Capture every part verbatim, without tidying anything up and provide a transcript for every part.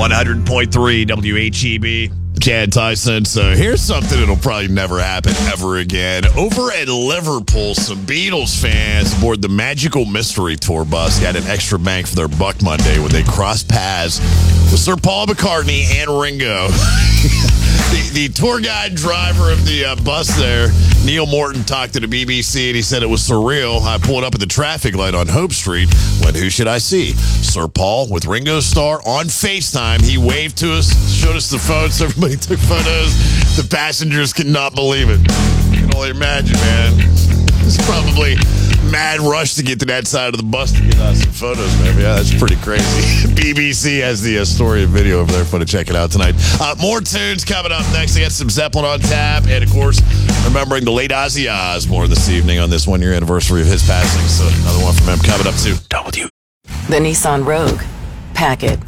one hundred point three W H E B. Chad Tyson. So here's something that'll probably never happen ever again. Over at Liverpool, some Beatles fans aboard the Magical Mystery Tour bus got an extra bang for their buck Monday when they crossed paths with Sir Paul McCartney and Ringo. the, the tour guide driver of the uh, bus there, Neil Morton, talked to the B B C and he said it was surreal. I pulled up at the traffic light on Hope Street when who should I see? Sir Paul with Ringo Starr on FaceTime. He waved to us, showed us the phones. Everybody took photos. The passengers could not believe it. You can only imagine, man. It's probably mad rush to get to that side of the bus to get uh, some photos, man. Yeah, that's pretty crazy. B B C has the uh, story and video over there for to check it out tonight. Uh, more tunes coming up next. I got some Zeppelin on tap, and of course, remembering the late Ozzy Osbourne this evening on this one-year anniversary of his passing. So another one from him coming up too. W. The Nissan Rogue. Pack it.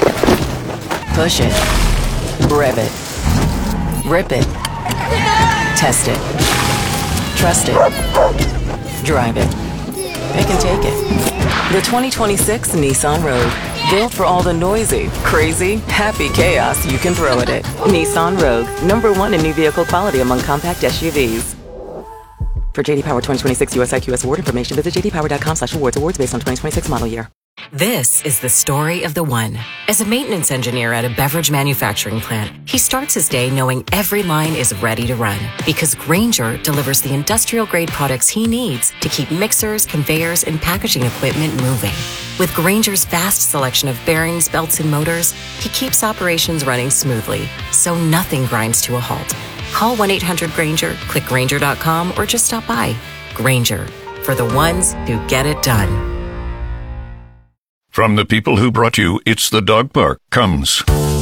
Push it. Rev it. Rip it. Test it. Trust it. Drive it. Pick and take it. The twenty twenty-six Nissan Rogue. Built for all the noisy, crazy, happy chaos you can throw at it. Nissan Rogue. Number one in new vehicle quality among compact S U Vs. For J D Power twenty twenty-six U S I Q S award information, visit j d power dot com slash awards. Awards based on twenty twenty-six model year. This is the story of the one. As a maintenance engineer at a beverage manufacturing plant, he starts his day knowing every line is ready to run because Grainger delivers the industrial-grade products he needs to keep mixers, conveyors, and packaging equipment moving. With Grainger's vast selection of bearings, belts, and motors, he keeps operations running smoothly, so nothing grinds to a halt. Call one eight hundred Grainger, click Grainger dot com, or just stop by. Grainger, for the ones who get it done. From the people who brought you It's the Dog Park comes